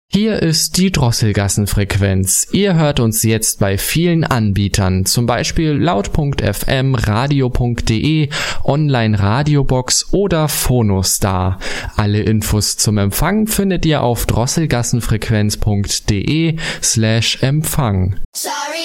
Hier ist die Drosselgassenfrequenz. Ihr hört uns jetzt bei vielen Anbietern, zum Beispiel laut.fm, radio.de, Online-Radiobox oder Phonostar. Alle Infos zum Empfang findet ihr auf drosselgassenfrequenz.de/Empfang.